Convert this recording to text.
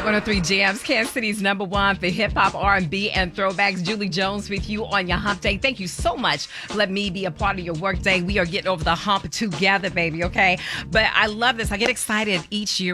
Hot 103 Jams, Kansas City's #1 for hip hop, R&B, and throwbacks. Julie Jones with you on your hump day. Thank you so much for letting me be a part of your work day. We are getting over the hump together, baby, okay? But I love this. I get excited each year